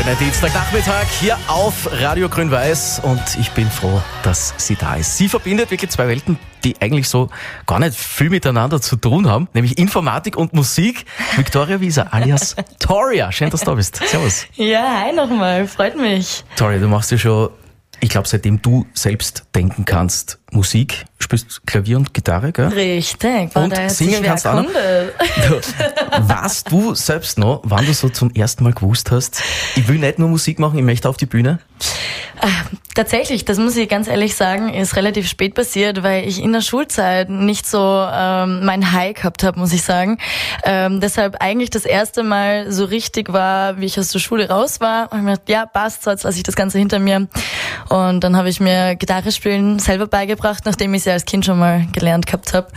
Ein Dienstagnachmittag hier auf Radio Grün-Weiß und ich bin froh, dass sie da ist. Sie verbindet wirklich zwei Welten, die eigentlich so gar nicht viel miteinander zu tun haben, nämlich Informatik und Musik. Viktoria Wieser alias Toria, schön, dass du da bist. Servus. Ja, hi nochmal, freut mich. Toria, du machst ja schon, ich glaube, seitdem du selbst denken kannst, Musik, spielst Klavier und Gitarre, gell? Richtig. Und singen kannst du auch noch. Weißt du selbst noch, wann du so zum ersten Mal gewusst hast, ich will nicht nur Musik machen, ich möchte auf die Bühne? Tatsächlich, das muss ich ganz ehrlich sagen, ist relativ spät passiert, weil ich in der Schulzeit nicht so mein High gehabt habe, muss ich sagen. Deshalb eigentlich das erste Mal so richtig war, wie ich aus der Schule raus war. Und ich mir gedacht, ja, passt, so jetzt lasse ich das Ganze hinter mir. Und dann habe ich mir Gitarre spielen selber beigebracht, nachdem ich es ja als Kind schon mal gelernt gehabt habe.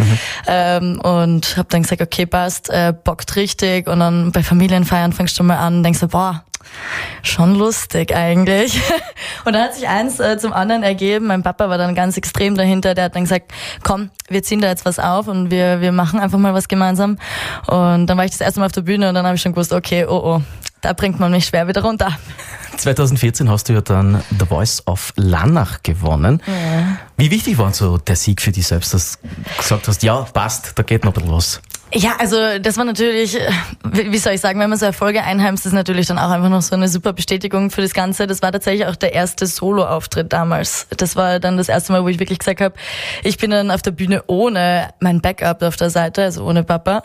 Und habe dann gesagt, okay, passt, bockt richtig. Und dann bei Familienfeiern fängst du mal an und denkst so, boah, schon lustig eigentlich. Und dann hat sich eins zum anderen ergeben. Mein Papa war dann ganz extrem dahinter. Der hat dann gesagt, komm, wir ziehen da jetzt was auf und wir machen einfach mal was gemeinsam. Und dann war ich das erste Mal auf der Bühne und dann habe ich schon gewusst, okay, oh, da bringt man mich schwer wieder runter. 2014 hast du ja dann The Voice of Lannach gewonnen. Ja. Wie wichtig war so der Sieg für dich selbst, dass du gesagt hast, ja, passt, da geht noch ein bisschen was? Ja, also das war natürlich, wie soll ich sagen, wenn man so Erfolge einheimst, ist natürlich dann auch einfach noch so eine super Bestätigung für das Ganze. Das war tatsächlich auch der erste Solo-Auftritt damals. Das war dann das erste Mal, wo ich wirklich gesagt habe, ich bin dann auf der Bühne ohne mein Backup auf der Seite, also ohne Papa.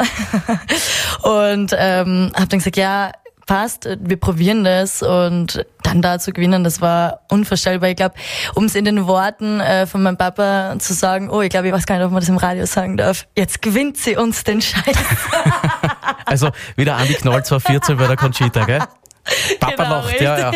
Und habe dann gesagt, ja, passt, wir probieren das und dann da zu gewinnen, das war unvorstellbar. Ich glaube, um es in den Worten von meinem Papa zu sagen, ich glaube, ich weiß gar nicht, ob man das im Radio sagen darf, jetzt gewinnt sie uns den Scheiß. Also wieder Andi Knoll 2014 bei der Conchita, gell? Papa genau, lacht, ja.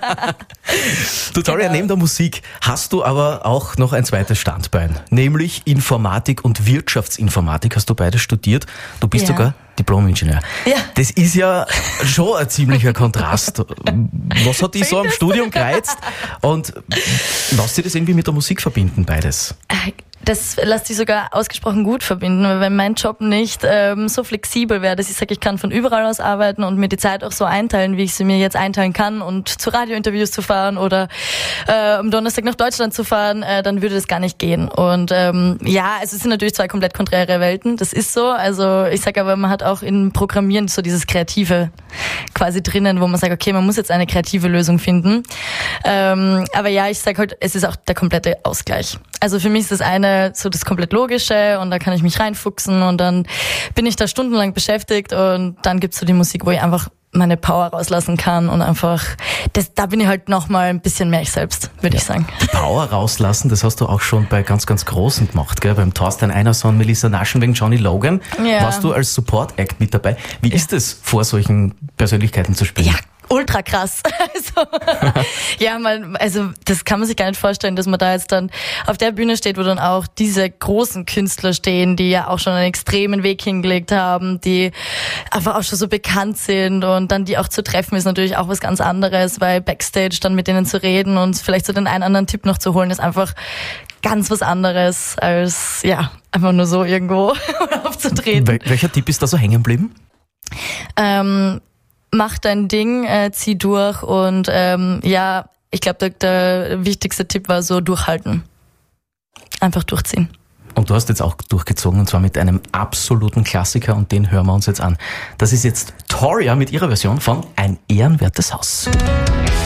Du, Toria, neben der Musik hast du aber auch noch ein zweites Standbein, nämlich Informatik und Wirtschaftsinformatik hast du beide studiert. Du bist sogar Diplom-Ingenieur. Ja. Das ist ja schon ein ziemlicher Kontrast. Was hat dich so am Studium gereizt und lass dir das irgendwie mit der Musik verbinden, beides? Das lässt sich sogar ausgesprochen gut verbinden, weil wenn mein Job nicht so flexibel wäre, dass ich sage, ich kann von überall aus arbeiten und mir die Zeit auch so einteilen, wie ich sie mir jetzt einteilen kann und zu Radiointerviews zu fahren oder am Donnerstag nach Deutschland zu fahren, dann würde das gar nicht gehen. Und es sind natürlich zwei komplett konträre Welten, das ist so. Also ich sage aber, man hat auch in Programmieren so dieses Kreative quasi drinnen, wo man sagt, okay, man muss jetzt eine kreative Lösung finden. Aber ja, ich sage halt, es ist auch der komplette Ausgleich. Also für mich ist das eine so das komplett Logische und da kann ich mich reinfuchsen und dann bin ich da stundenlang beschäftigt und dann gibt's so die Musik, wo ich einfach meine Power rauslassen kann und einfach, da bin ich halt nochmal ein bisschen mehr ich selbst, würde ich sagen. Die Power rauslassen, das hast du auch schon bei ganz, ganz Großen gemacht, gell? Beim Thorstein Einerson, Melissa Naschenweng, Johnny Logan. Ja. Warst du als Support-Act mit dabei. Wie ist es, vor solchen Persönlichkeiten zu spielen? Ja. Ultra krass. Also das kann man sich gar nicht vorstellen, dass man da jetzt dann auf der Bühne steht, wo dann auch diese großen Künstler stehen, die ja auch schon einen extremen Weg hingelegt haben, die einfach auch schon so bekannt sind und dann die auch zu treffen ist natürlich auch was ganz anderes, weil Backstage dann mit denen zu reden und vielleicht so den einen anderen Tipp noch zu holen, ist einfach ganz was anderes als einfach nur so irgendwo aufzutreten. Welcher Tipp ist da so hängen geblieben? Mach dein Ding, zieh durch und ich glaube, der wichtigste Tipp war so durchhalten. Einfach durchziehen. Und du hast jetzt auch durchgezogen und zwar mit einem absoluten Klassiker und den hören wir uns jetzt an. Das ist jetzt Toria mit ihrer Version von Ein ehrenwertes Haus.